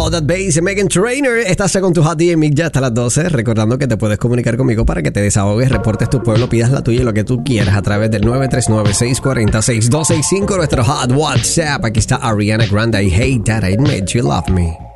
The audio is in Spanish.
All That Bass, Meghan Trainor. Estás con tu Hot DM ya hasta las 12. Recordando que te puedes comunicar conmigo para que te desahogues, reportes tu pueblo, pidas la tuya y lo que tú quieras a través del 939-640-6265. Nuestro Hot WhatsApp. Aquí está Ariana Grande y Hey Dad, I Made You Love Me.